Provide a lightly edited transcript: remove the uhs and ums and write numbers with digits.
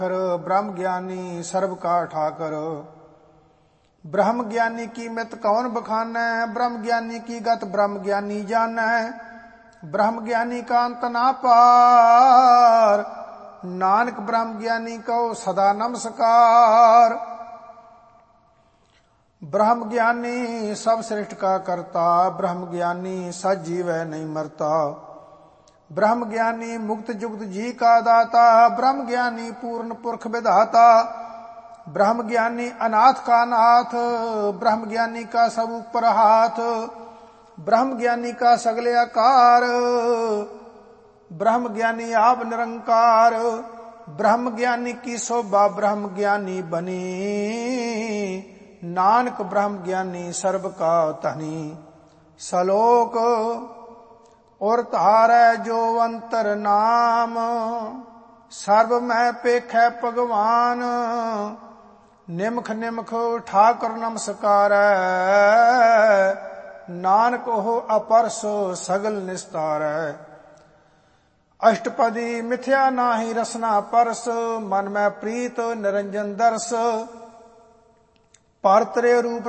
ब्रह्म ज्ञानी सर्व का ठाकर। ब्रह्म ज्ञानी की मित कौन बखानै, ब्रह्म ज्ञानी की गत ब्रह्म ज्ञानी जानै। ब्रह्म ज्ञानी का अंत ना पार, नानक ब्रह्म ज्ञानी को सदा नमस्कार। ब्रह्म ज्ञानी सब सृष्टि का करता, ब्रह्म ज्ञानी सच जीवै नहीं मरता। ब्रह्म ज्ञानी मुक्त जुक्त जी का दाता, ब्रह्म ज्ञानी पूर्ण पुरख विधाता। ब्रह्म ज्ञानी अनाथ का नाथ, ब्रह्म ज्ञानी का सब ऊपर हाथ। ब्रह्म ज्ञानी का सगले आकार, ब्रह्म ज्ञानी आप निरंकार। ब्रह्म ज्ञानी की शोभा ब्रह्म ज्ञानी बनी, नानक ब्रह्म ज्ञानी सर्व का धनी। सलोक और तारै जो अंतर नाम, सर्व में पेखै भगवान। निमख निमख ठाकुर नमस्कार, नानक हो अपरस सगल निस्तार। अष्टपदी मिथ्या नाहि रसना परस, मन में प्रीत निरंजन दर्श। परतरे रूप